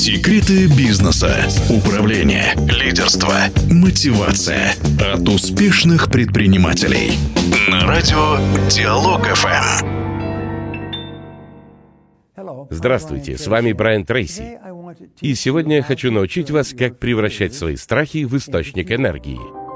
Секреты бизнеса, управления, лидерства, мотивация от успешных предпринимателей. На радио Диалог ФМ. Здравствуйте, с вами Брайан Трейси. И сегодня я хочу научить вас, как превращать свои страхи в источник энергии.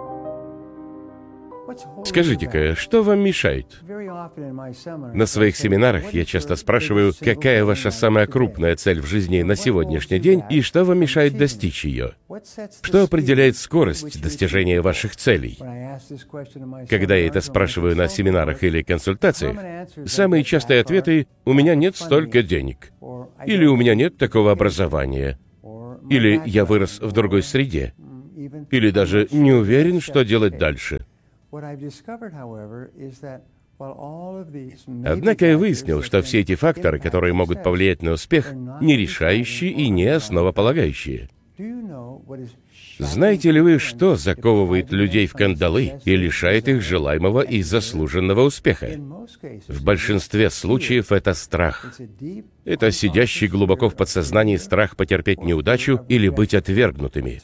Скажите-ка, что вам мешает? На своих семинарах я часто спрашиваю, какая ваша самая крупная цель в жизни на сегодняшний день и что вам мешает достичь ее? Что определяет скорость достижения ваших целей? Когда я это спрашиваю на семинарах или консультациях, самые частые ответы «у меня нет столько денег», или «у меня нет такого образования», или «я вырос в другой среде», или даже «не уверен, что делать дальше». Однако я выяснил, что все эти факторы, которые могут повлиять на успех, не решающие и не основополагающие. Знаете ли вы, что заковывает людей в кандалы и лишает их желаемого и заслуженного успеха? В большинстве случаев это страх. Это сидящий глубоко в подсознании страх потерпеть неудачу или быть отвергнутыми.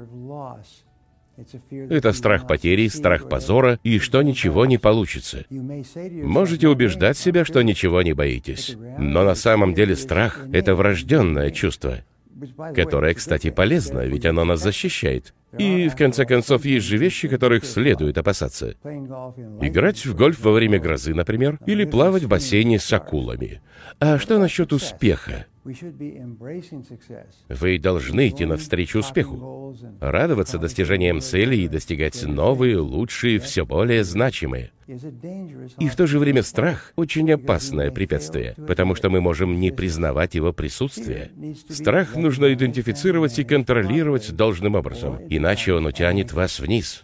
Это страх потери, страх позора и что ничего не получится. Можете убеждать себя, что ничего не боитесь. Но на самом деле страх — это врожденное чувство, которое, кстати, полезно, ведь оно нас защищает. И, в конце концов, есть же вещи, которых следует опасаться. Играть в гольф во время грозы, например, или плавать в бассейне с акулами. А что насчет успеха? Вы должны идти навстречу успеху, радоваться достижениям целей и достигать новые, лучшие, все более значимые. И в то же время страх — очень опасное препятствие, потому что мы можем не признавать его присутствие. Страх нужно идентифицировать и контролировать должным образом, иначе он утянет вас вниз.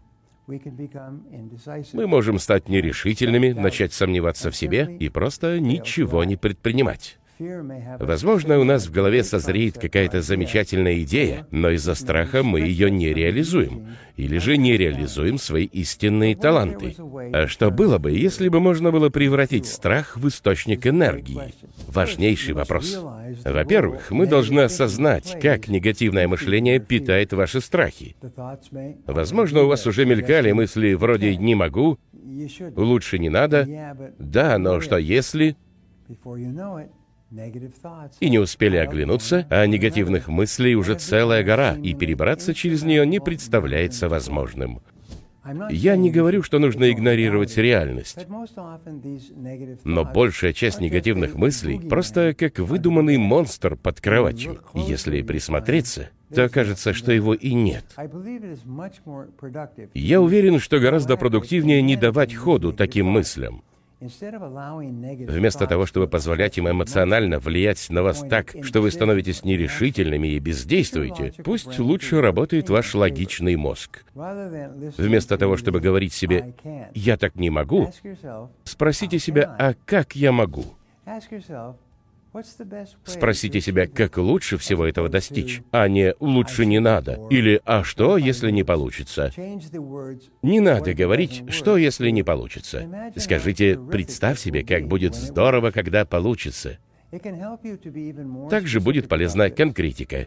Мы можем стать нерешительными, начать сомневаться в себе и просто ничего не предпринимать. Возможно, у нас в голове созреет какая-то замечательная идея, но из-за страха мы ее не реализуем, или же не реализуем свои истинные таланты. А что было бы, если бы можно было превратить страх в источник энергии? Важнейший вопрос. Во-первых, мы должны осознать, как негативное мышление питает ваши страхи. Возможно, у вас уже мелькали мысли вроде «не могу», «лучше не надо», «да, но что если...» И не успели оглянуться, а негативных мыслей уже целая гора, и перебраться через нее не представляется возможным. Я не говорю, что нужно игнорировать реальность, но большая часть негативных мыслей просто как выдуманный монстр под кроватью. Если присмотреться, то окажется, что его и нет. Я уверен, что гораздо продуктивнее не давать ходу таким мыслям. Вместо того, чтобы позволять им эмоционально влиять на вас так, что вы становитесь нерешительными и бездействуете, пусть лучше работает ваш логичный мозг. Вместо того, чтобы говорить себе «я так не могу», спросите себя «а как я могу?». Спросите себя, как лучше всего этого достичь, а не «лучше не надо» или «а что, если не получится?». Не надо говорить «что, если не получится?». Скажите «представь себе, как будет здорово, когда получится». Также будет полезна конкретика.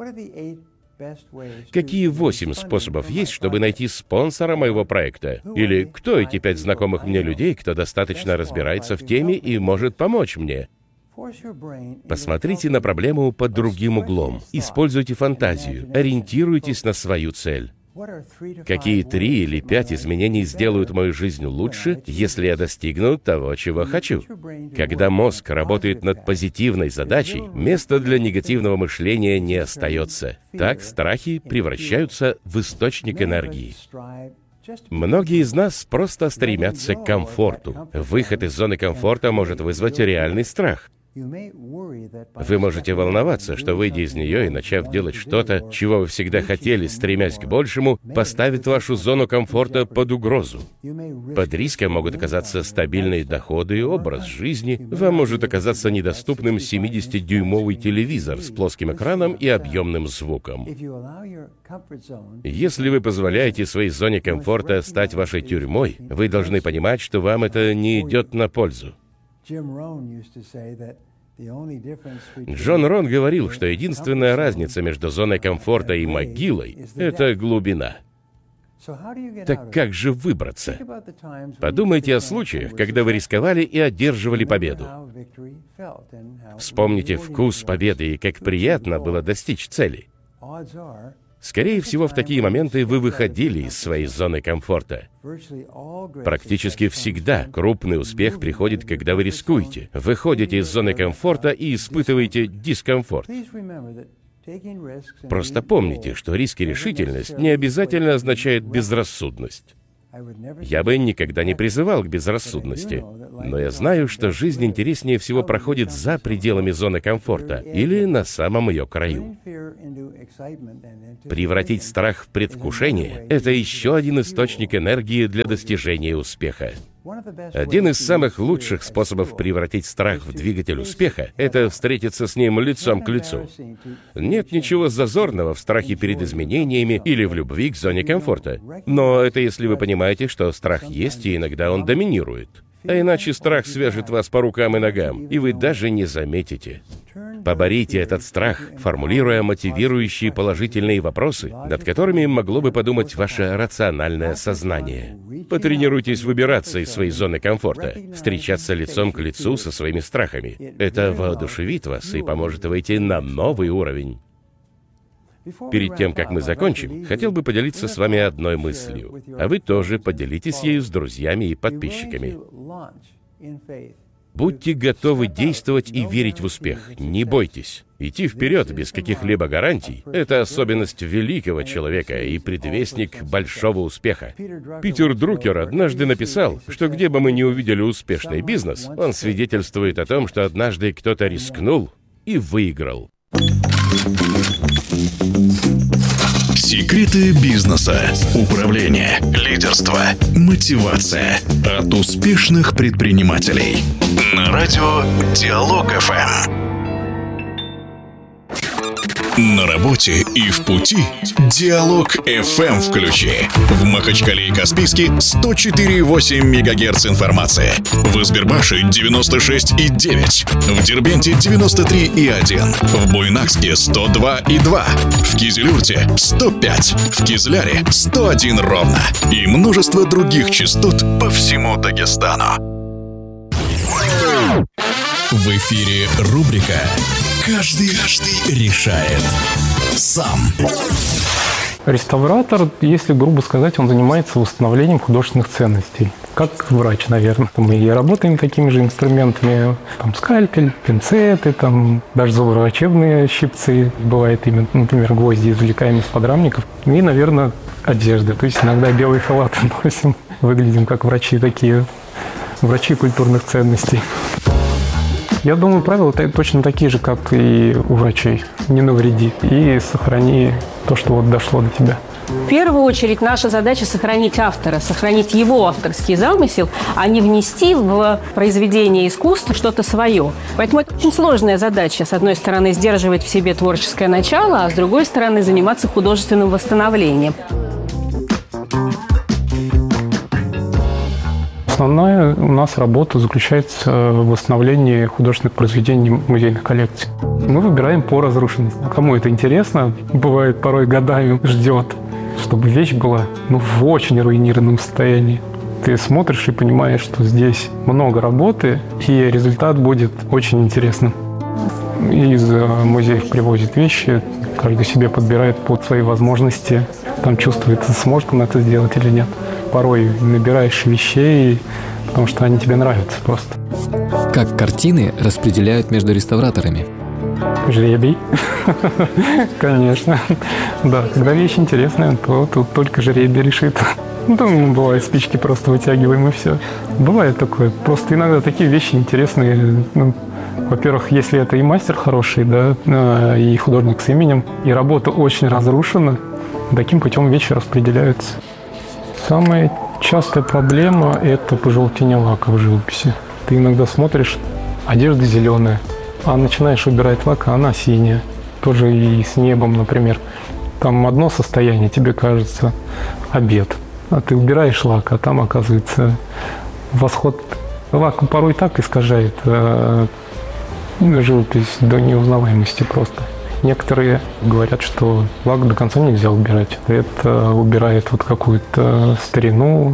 Какие 8 способов есть, чтобы найти спонсора моего проекта? Или кто эти 5 знакомых мне людей, кто достаточно разбирается в теме и может помочь мне? Посмотрите на проблему под другим углом. Используйте фантазию. Ориентируйтесь на свою цель. Какие 3 или 5 изменений сделают мою жизнь лучше, если я достигну того, чего хочу? Когда мозг работает над позитивной задачей, места для негативного мышления не остается. Так страхи превращаются в источник энергии. Многие из нас просто стремятся к комфорту. Выход из зоны комфорта может вызвать реальный страх. Вы можете волноваться, что, выйдя из нее и начав делать что-то, чего вы всегда хотели, стремясь к большему, поставит вашу зону комфорта под угрозу. Под риском могут оказаться стабильные доходы и образ жизни. Вам может оказаться недоступным 70-дюймовый телевизор с плоским экраном и объемным звуком. Если вы позволяете своей зоне комфорта стать вашей тюрьмой, вы должны понимать, что вам это не идет на пользу. Джон Рон говорил, что единственная разница между зоной комфорта и могилой — это глубина. Так как же выбраться? Подумайте о случаях, когда вы рисковали и одерживали победу. Вспомните вкус победы и как приятно было достичь цели. Скорее всего, в такие моменты вы выходили из своей зоны комфорта. Практически всегда крупный успех приходит, когда вы рискуете, выходите из зоны комфорта и испытываете дискомфорт. Просто помните, что риск и решительность не обязательно означает безрассудность. Я бы никогда не призывал к безрассудности, но я знаю, что жизнь интереснее всего проходит за пределами зоны комфорта или на самом ее краю. Превратить страх в предвкушение — это еще один источник энергии для достижения успеха. Один из самых лучших способов превратить страх в двигатель успеха — это встретиться с ним лицом к лицу. Нет ничего зазорного в страхе перед изменениями или в любви к зоне комфорта. Но это если вы понимаете, что страх есть, и иногда он доминирует. А иначе страх свяжет вас по рукам и ногам, и вы даже не заметите. Поборите этот страх, формулируя мотивирующие положительные вопросы, над которыми могло бы подумать ваше рациональное сознание. Потренируйтесь выбираться из своей зоны комфорта, встречаться лицом к лицу со своими страхами. Это воодушевит вас и поможет выйти на новый уровень. Перед тем, как мы закончим, хотел бы поделиться с вами одной мыслью, а вы тоже поделитесь ею с друзьями и подписчиками. Будьте готовы действовать и верить в успех. Не бойтесь. Идти вперед без каких-либо гарантий — это особенность великого человека и предвестник большого успеха. Питер Друкер однажды написал, что где бы мы ни увидели успешный бизнес, он свидетельствует о том, что однажды кто-то рискнул и выиграл. Секреты бизнеса, управление, лидерство, мотивация от успешных предпринимателей. На радио Диалог ФМ. На работе и в пути Диалог ФМ включи. В Махачкале и Каспийске 104,8 МГц информации. В Избербаше 96,9. В Дербенте 93,1. В Буйнакске 102,2. В Кизилюрте 105. В Кизляре 101 ровно. И множество других частот по всему Дагестану. В эфире рубрика «Каждый решает сам». Реставратор, если грубо сказать, он занимается восстановлением художественных ценностей. Как врач, наверное. Мы и работаем такими же инструментами. Там скальпель, пинцеты, там даже зубоврачебные щипцы. Бывает именно, например, гвозди извлекаем из подрамников. И, наверное, одежда. То есть иногда белые халаты носим. Выглядим как врачи такие. Врачи культурных ценностей. Я думаю, правила точно такие же, как и у врачей. Не навреди и сохрани то, что вот дошло до тебя. В первую очередь наша задача сохранить автора, сохранить его авторский замысел, а не внести в произведение искусства что-то свое. Поэтому это очень сложная задача. С одной стороны, сдерживать в себе творческое начало, а с другой стороны, заниматься художественным восстановлением. Основная у нас работа заключается в восстановлении художественных произведений музейных коллекций. Мы выбираем по разрушенности. Кому это интересно, бывает порой годами ждет, чтобы вещь была в очень руинированном состоянии. Ты смотришь и понимаешь, что здесь много работы, и результат будет очень интересным. Из музеев привозят вещи, каждый себе подбирает под свои возможности. Там чувствуется, сможет он это сделать или нет. Порой набираешь вещей, потому что они тебе нравятся просто. Как картины распределяют между реставраторами? Жребий. Конечно. Да, когда вещь интересная, то тут только жребий решит. Там бывает, спички просто вытягиваем и все. Бывает такое. Просто иногда такие вещи интересные. Во-первых, если это и мастер хороший, да, и художник с именем, и работа очень разрушена, таким путем вещи распределяются. Самая частая проблема – это пожелтение лака в живописи. Ты иногда смотришь, одежда зеленая, а начинаешь убирать лак, а она синяя. Тоже и с небом, например. Там одно состояние, тебе кажется обед. А ты убираешь лак, а там, оказывается, восход. Лак порой так искажает живопись до неузнаваемости просто. Некоторые говорят, что лак до конца нельзя убирать. Это убирает вот какую-то старину.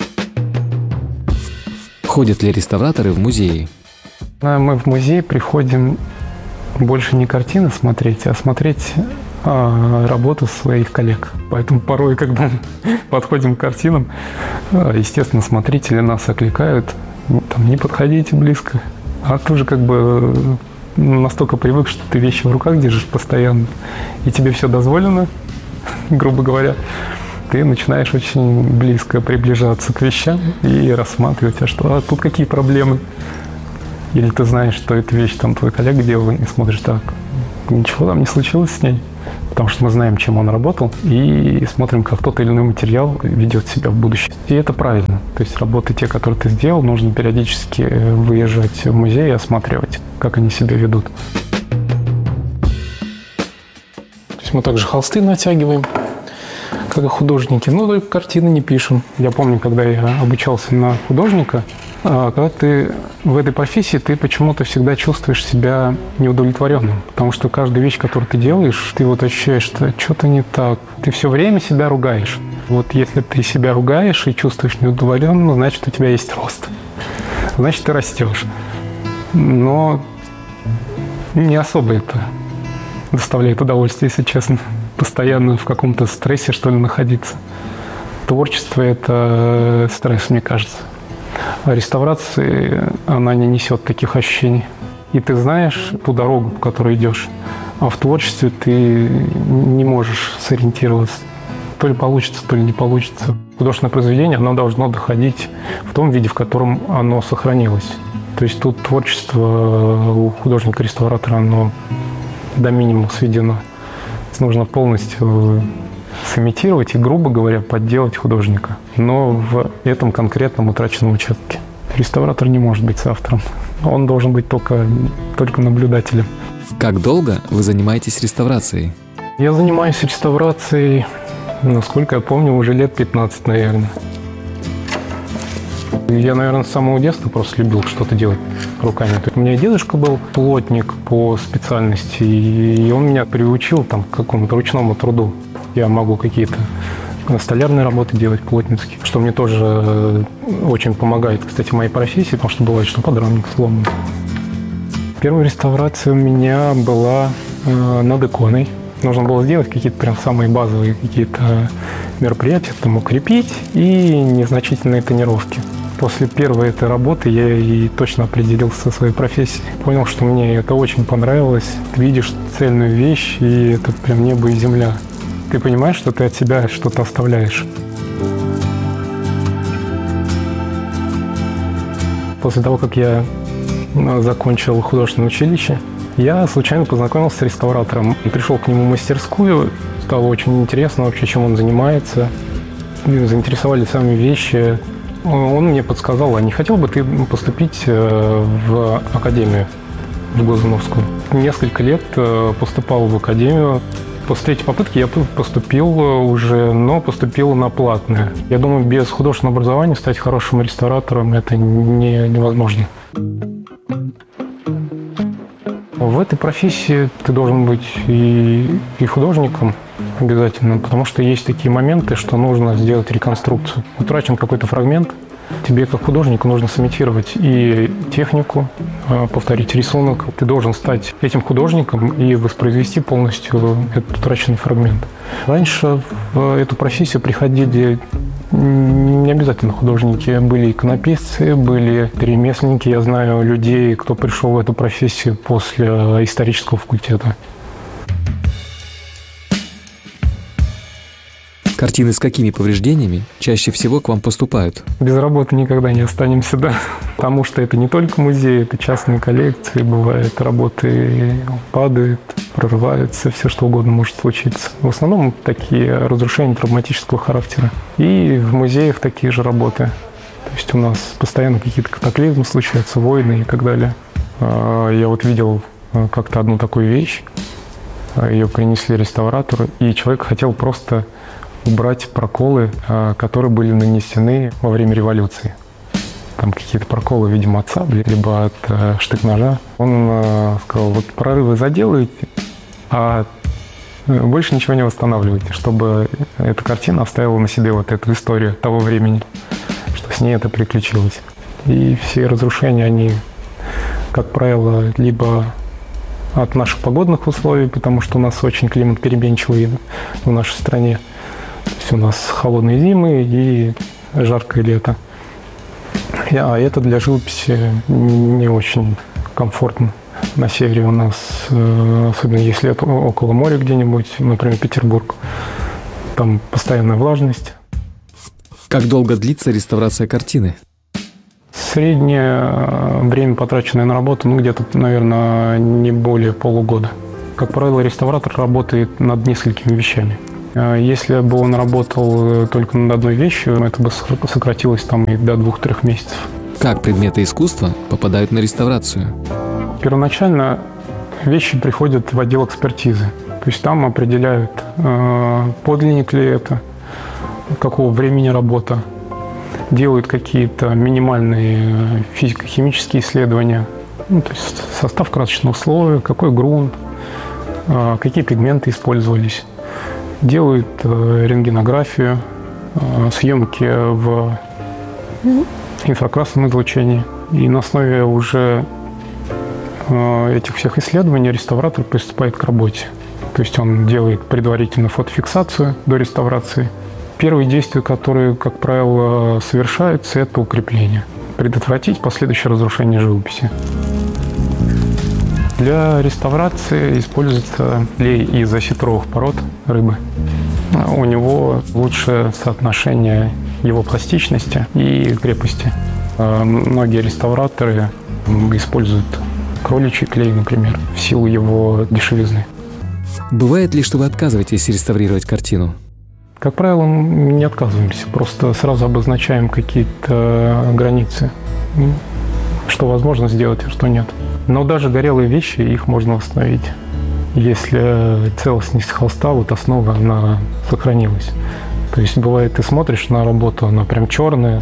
Ходят ли реставраторы в музеи? Мы в музей приходим больше не картины смотреть, а смотреть работу своих коллег. Поэтому порой, когда подходим к картинам, естественно, смотрители нас окликают: там, не подходите близко. А ты уже как бы настолько привык, что ты вещи в руках держишь постоянно, и тебе все дозволено, грубо говоря. Ты начинаешь очень близко приближаться к вещам и рассматривать, а что, тут какие проблемы. Или ты знаешь, что эту вещь там твой коллега делал, и смотришь: так, ничего там не случилось с ней. Потому что мы знаем, чем он работал, и смотрим, как тот или иной материал ведет себя в будущем. И это правильно. То есть работы, те, которые ты сделал, нужно периодически выезжать в музей и осматривать, как они себя ведут. То есть мы также холсты натягиваем, как и художники, но только картины не пишем. Я помню, когда я обучался на художника, когда ты в этой профессии, ты почему-то всегда чувствуешь себя неудовлетворенным. Потому что каждую вещь, которую ты делаешь, ты вот ощущаешь, что что-то не так. Ты все время себя ругаешь. Вот если ты себя ругаешь и чувствуешь неудовлетворенным, значит, у тебя есть рост. Значит, ты растешь. Но не особо это доставляет удовольствие, если честно. Постоянно в каком-то стрессе, что ли, находиться. Творчество – это стресс, мне кажется. А реставрация, она не несет таких ощущений. И ты знаешь ту дорогу, по которой идешь. А в творчестве ты не можешь сориентироваться. То ли получится, то ли не получится. Художественное произведение, оно должно доходить в том виде, в котором оно сохранилось. То есть тут творчество у художника-реставратора, оно до минимума сведено. Нужно полностью сымитировать и, грубо говоря, подделать художника. Но в этом конкретном утраченном участке. Реставратор не может быть соавтором. Он должен быть только наблюдателем. Как долго вы занимаетесь реставрацией? Я занимаюсь реставрацией, насколько я помню, уже лет 15, наверное. Я, наверное, с самого детства просто любил что-то делать руками. У меня дедушка был плотник по специальности, и он меня приучил к какому-то ручному труду. Я могу какие-то столярные работы делать, плотницкие, что мне тоже очень помогает, кстати, в моей профессии, потому что бывает, что подрамник сломан. Первая реставрация у меня была над иконой. Нужно было сделать какие-то прям самые базовые какие-то мероприятия, там укрепить и незначительные тонировки. После первой этой работы я и точно определился со своей профессией. Понял, что мне это очень понравилось. Ты видишь цельную вещь, и это прям небо и земля. Ты понимаешь, что ты от себя что-то оставляешь. После того, как я закончил художественное училище, я случайно познакомился с реставратором и пришел к нему в мастерскую. Стало очень интересно вообще, чем он занимается. Заинтересовали сами вещи. Он мне подсказал: а не хотел бы ты поступить в академию, в Глазуновскую? Несколько лет поступал в академию. После третьей попытки я поступил уже, но поступил на платное. Я думаю, без художественного образования стать хорошим реставратором это невозможно. В этой профессии ты должен быть и художником обязательно, потому что есть такие моменты, что нужно сделать реконструкцию. Утрачен какой-то фрагмент, тебе как художнику нужно сымитировать и технику, повторить рисунок. Ты должен стать этим художником и воспроизвести полностью этот утраченный фрагмент. Раньше в эту профессию приходили не обязательно художники, были иконописцы, были ремесленники. Я знаю людей, кто пришел в эту профессию после исторического факультета. Картины с какими повреждениями чаще всего к вам поступают? Без работы никогда не останемся, да. Потому что это не только музей, это частные коллекции. Бывают работы падают, прорываются, все что угодно может случиться. В основном такие разрушения травматического характера. И в музеях такие же работы. То есть у нас постоянно какие-то катаклизмы случаются, войны и так далее. Я вот видел как-то одну такую вещь. Ее принесли реставратору, и человек хотел просто убрать проколы, которые были нанесены во время революции. там какие-то проколы, видимо, от сабли, либо от штык-ножа. Он сказал, вот прорывы заделаете, а больше ничего не восстанавливайте, чтобы эта картина оставила на себе вот эту историю того времени, что с ней это приключилось. И все разрушения, они, как правило, либо от наших погодных условий, потому что у нас очень климат переменчивый в нашей стране. То есть у нас холодные зимы и жаркое лето. А это для живописи не очень комфортно. На севере у нас, особенно если это около моря где-нибудь, например, Петербург, там постоянная влажность. Как долго длится реставрация картины? Среднее время, потраченное на работу, где-то, наверное, не более полугода. Как правило, реставратор работает над несколькими вещами. Если бы он работал только над одной вещью, это бы сократилось там и до 2-3 месяцев. Как предметы искусства попадают на реставрацию? Первоначально вещи приходят в отдел экспертизы. То есть там определяют, подлинник ли это, какого времени работа. Делают какие-то минимальные физико-химические исследования. То есть состав красочного слоя, какой грунт, какие пигменты использовались. Делают рентгенографию, съемки в инфракрасном излучении. И на основе уже этих всех исследований реставратор приступает к работе. То есть он делает предварительно фотофиксацию до реставрации. Первые действия, которые, как правило, совершаются, это укрепление. Предотвратить последующее разрушение живописи. Для реставрации используется клей из осетровых пород рыбы. У него лучшее соотношение его пластичности и крепости. Многие реставраторы используют кроличий клей, например, в силу его дешевизны. Бывает ли, что вы отказываетесь реставрировать картину? Как правило, мы не отказываемся, просто сразу обозначаем какие-то границы, что возможно сделать, а что нет. Но даже горелые вещи, их можно восстановить, если целостность холста, вот основа, она сохранилась. То есть бывает, ты смотришь на работу, она прям черная,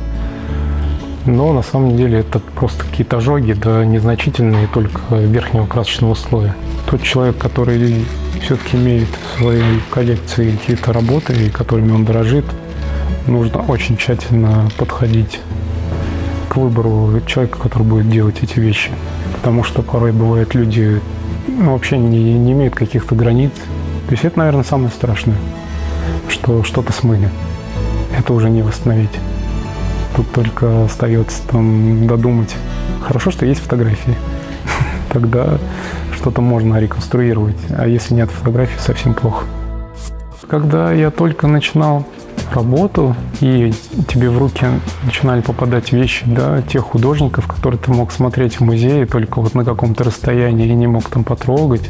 но на самом деле это просто какие-то ожоги, да, незначительные, только верхнего красочного слоя. Тот человек, который все-таки имеет в своей коллекции какие-то работы, которыми он дорожит, нужно очень тщательно подходить к выбору человека, который будет делать эти вещи. Потому что порой бывают люди вообще не имеют каких-то границ. То есть это, наверное, самое страшное, что что-то смыли. Это уже не восстановить. Тут только остается там додумать. Хорошо, что есть фотографии. Тогда что-то можно реконструировать. А если нет фотографий, совсем плохо. Когда я только начинал работу, и тебе в руки начинали попадать вещи, да, тех художников, которые ты мог смотреть в музее только вот на каком-то расстоянии и не мог там потрогать,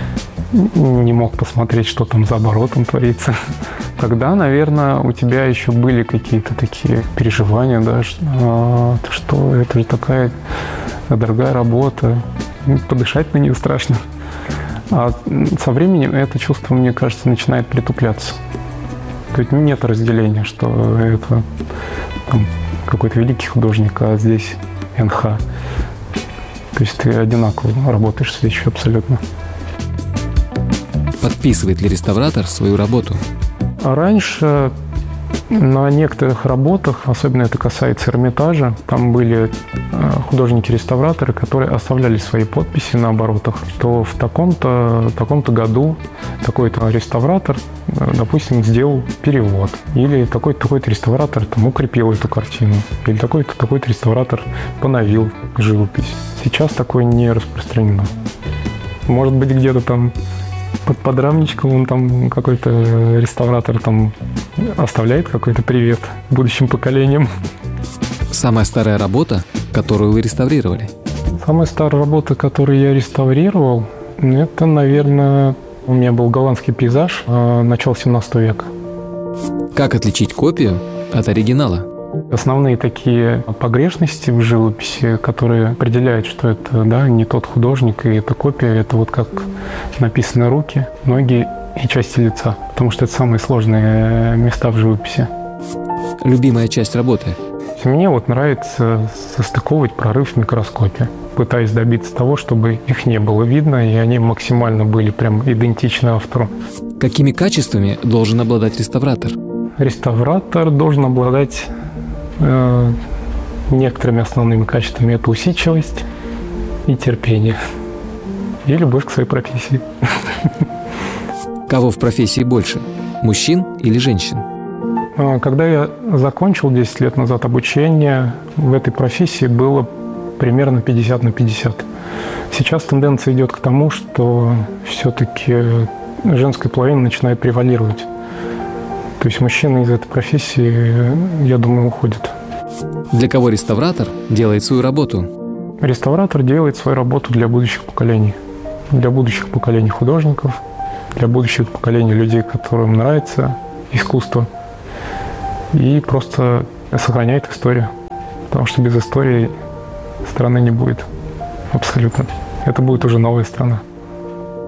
не мог посмотреть, что там за оборотом творится. Тогда, наверное, у тебя еще были какие-то такие переживания, да, что это же такая дорогая работа, подышать на нее страшно. А со временем это чувство, мне кажется, начинает притупляться. То есть нет разделения, что это там, какой-то великий художник, а здесь НХ. То есть ты одинаково работаешь с вещью абсолютно. Подписывает ли реставратор свою работу? Раньше на некоторых работах, особенно это касается Эрмитажа, там были художники-реставраторы, которые оставляли свои подписи на оборотах, что в таком-то году такой-то реставратор, допустим, сделал перевод, или такой-то реставратор там укрепил эту картину, или такой-то реставратор поновил живопись. Сейчас такое не распространено. Может быть, где-то там под подрамничком он там какой-то реставратор там оставляет какой-то привет будущим поколениям. Самая старая работа, которую вы реставрировали? Самая старая работа, которую я реставрировал, это, наверное, у меня был голландский пейзаж начала 17 века. Как отличить копию от оригинала? Основные такие погрешности в живописи, которые определяют, что это, да, не тот художник, и это копия, это вот как написаны руки, ноги и части лица, потому что это самые сложные места в живописи. Любимая часть работы? Мне вот нравится состыковывать прорыв в микроскопе, пытаясь добиться того, чтобы их не было видно, и они максимально были прям идентичны автору. Какими качествами должен обладать реставратор? Реставратор должен обладать некоторыми основными качествами. Это усидчивость и терпение. И любовь к своей профессии. Кого в профессии больше? Мужчин или женщин? Когда я закончил 10 лет назад обучение, в этой профессии было примерно 50 на 50. Сейчас тенденция идет к тому, что все-таки женская половина начинает превалировать. То есть мужчины из этой профессии, я думаю, уходят. Для кого реставратор делает свою работу? Реставратор делает свою работу для будущих поколений. Для будущих поколений художников, для будущих поколений людей, которым нравится искусство. И просто сохраняет историю. Потому что без истории страны не будет. Абсолютно. Это будет уже новая страна.